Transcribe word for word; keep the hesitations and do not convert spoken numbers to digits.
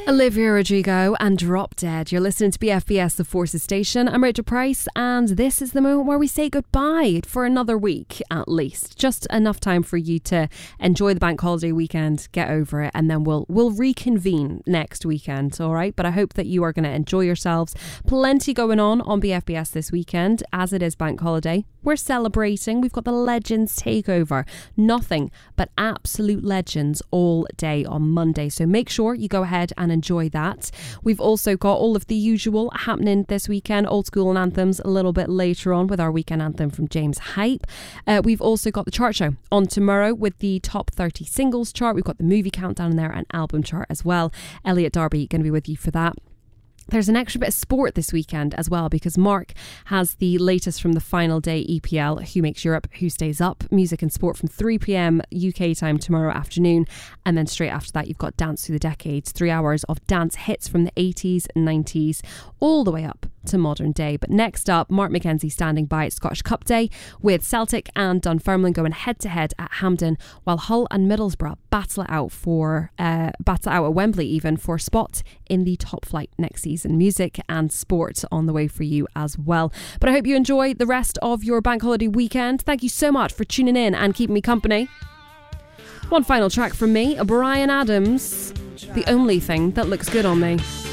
Olivia Rodrigo and Drop Dead. You're listening to B F B S, the Forces Station. I'm Rachel Price, and this is the moment where we say goodbye for another week at least. Just enough time for you to enjoy the bank holiday weekend, get over it, and then we'll we'll reconvene next weekend, all right? But I hope that you are going to enjoy yourselves. Plenty going on on B F B S this weekend, as it is bank holiday. We're celebrating. We've got the Legends Takeover. Nothing but absolute legends all day on Monday. So make sure you go ahead and enjoy that. We've also got all of the usual happening this weekend. Old school and anthems a little bit later on with our weekend anthem from James Hype. Uh, we've also got the chart show on tomorrow with the top thirty singles chart. We've got the movie countdown in there and album chart as well. Elliot Darby going to be with you for that. There's an extra bit of sport this weekend as well, because Mark has the latest from the final day E P L, Who Makes Europe, Who Stays Up, music and sport from three p.m. U K time tomorrow afternoon. And then straight after that, you've got Dance Through the Decades, three hours of dance hits from the eighties, nineties, all the way up to modern day. But next up, Mark McKenzie standing by at Scottish Cup Day with Celtic and Dunfermline going head to head at Hampden, while Hull and Middlesbrough battle it out for uh, battle out at Wembley even for a spot in the top flight next season. Music and sport on the way for you as well. But I hope you enjoy the rest of your bank holiday weekend. Thank you so much for tuning in and keeping me company. One final track from me, Bryan Adams, The Only Thing That Looks Good on Me.